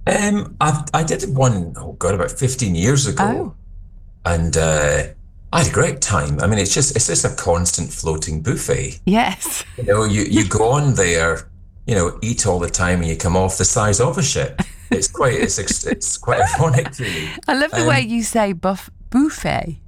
I did one, oh God, about 15 years ago, Oh, and I had a great time. I mean, it's just a constant floating buffet. yes. You go on there, eat all the time, and you come off the size of a ship. It's quite ironic, really. I love the way Um, you say buffet.